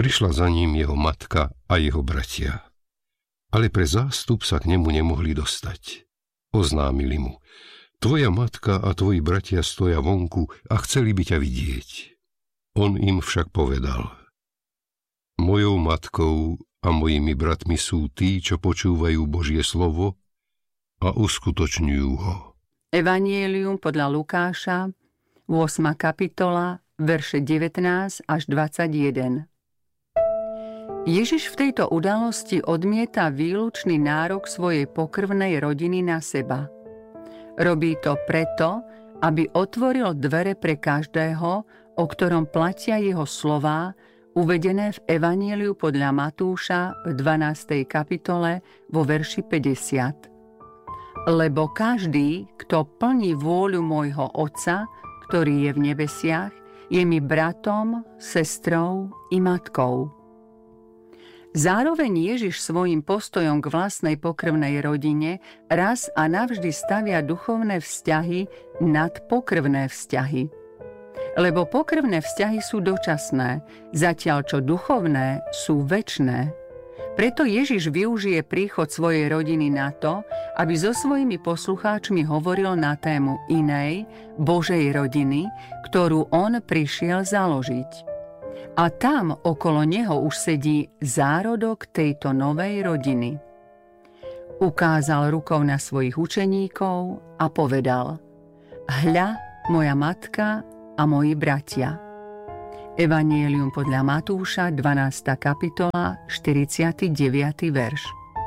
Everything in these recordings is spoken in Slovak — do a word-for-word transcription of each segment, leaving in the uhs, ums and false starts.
Prišla za ním jeho matka a jeho bratia. Ale pre zástup sa k nemu nemohli dostať. Oznámili mu: tvoja matka a tvoji bratia stoja vonku a chceli by ťa vidieť. On im však povedal: mojou matkou a mojimi bratmi sú tí, čo počúvajú Božie slovo a uskutočňujú ho. Evanjelium podľa Lukáša, ôsma kapitola, verše devätnásť až dvadsaťjeden. Ježiš v tejto udalosti odmieta výlučný nárok svojej pokrvnej rodiny na seba. Robí to preto, aby otvoril dvere pre každého, o ktorom platia jeho slová, uvedené v Evanjeliu podľa Matúša v dvanástej kapitole vo verši päťdesiat. Lebo každý, kto plní vôľu môjho Otca, ktorý je v nebesiach, je mi bratom, sestrou i matkou. Zároveň Ježiš svojim postojom k vlastnej pokrvnej rodine raz a navždy stavia duchovné vzťahy nad pokrvné vzťahy. Lebo pokrvné vzťahy sú dočasné, zatiaľ čo duchovné sú večné. Preto Ježiš využije príchod svojej rodiny na to, aby so svojimi poslucháčmi hovoril na tému inej, Božej rodiny, ktorú on prišiel založiť. A tam okolo neho už sedí zárodok tejto novej rodiny. Ukázal rukou na svojich učeníkov a povedal: hľa, moja matka a moji bratia. Evanjelium podľa Matúša, dvanásta kapitola, štyridsiaty deviaty verš.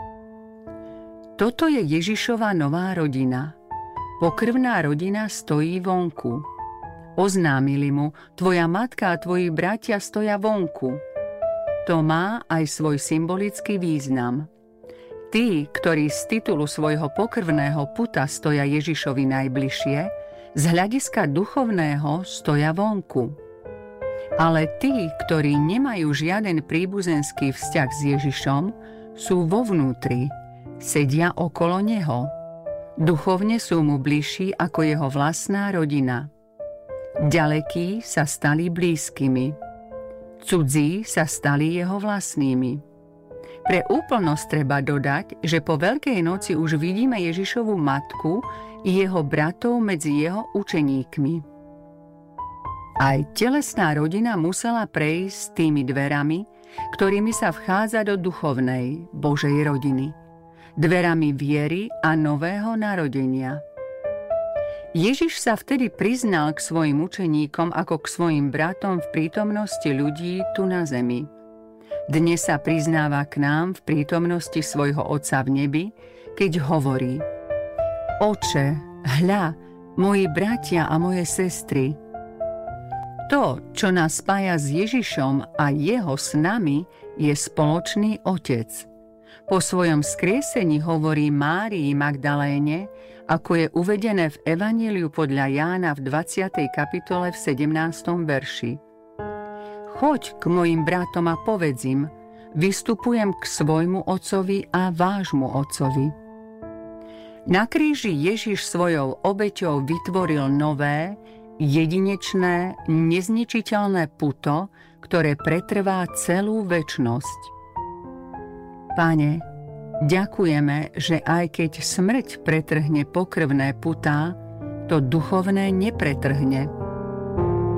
Toto je Ježišova nová rodina. Pokrvná rodina stojí vonku. Oznámili mu: tvoja matka a tvoji bratia stoja vonku. To má aj svoj symbolický význam. Tí, ktorí z titulu svojho pokrvného puta stoja Ježišovi najbližšie, z hľadiska duchovného stoja vonku. Ale tí, ktorí nemajú žiaden príbuzenský vzťah s Ježišom, sú vo vnútri, sedia okolo neho. Duchovne sú mu bližší ako jeho vlastná rodina. Ďalekí sa stali blízkymi. Cudzí sa stali jeho vlastnými. Pre úplnosť treba dodať, že po Veľkej noci už vidíme Ježišovu matku i jeho bratov medzi jeho učeníkmi. Aj telesná rodina musela prejsť tými dverami, ktorými sa vchádza do duchovnej Božej rodiny. Dverami viery a nového narodenia. Ježiš sa vtedy priznal k svojim učeníkom ako k svojim bratom v prítomnosti ľudí tu na zemi. Dnes sa priznáva k nám v prítomnosti svojho Otca v nebi, keď hovorí: Oče, hľa, moji bratia a moje sestry. To, čo nás spája s Ježišom a jeho s nami, je spoločný Otec. Po svojom skriesení hovorí Márii Magdaléne, ako je uvedené v Evanjeliu podľa Jána v dvadsiatej kapitole v sedemnástom verši. Choď k mojim bratom a povedz im: vystupujem k svojmu otcovi a vášmu otcovi. Na kríži Ježiš svojou obeťou vytvoril nové, jedinečné, nezničiteľné puto, ktoré pretrvá celú večnosť. Pane, ďakujeme, že aj keď smrť pretrhne pokrvné putá, to duchovné nepretrhne.